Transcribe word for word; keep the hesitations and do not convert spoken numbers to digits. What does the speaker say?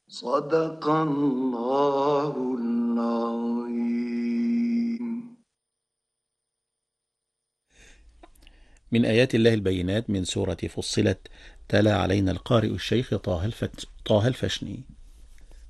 صدق الله العظيم. من آيات الله البينات من سورة فصلت، تلا علينا القارئ الشيخ طه الفت- طه الفشني.